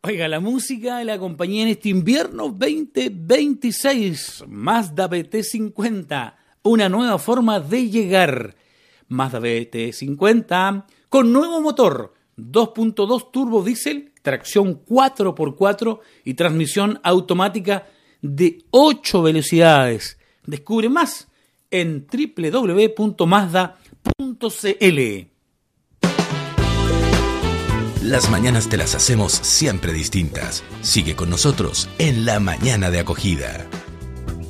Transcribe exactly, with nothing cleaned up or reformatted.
Oiga, la música de la compañía en este invierno veinte veintiséis. Mazda B T cincuenta, una nueva forma de llegar. Mazda B T cincuenta con nuevo motor, dos punto dos turbo diésel, tracción cuatro por cuatro y transmisión automática de ocho velocidades. Descubre más en doble u doble u doble u punto mazda punto c l. Las mañanas te las hacemos siempre distintas. Sigue con nosotros en La Mañana de Acogida.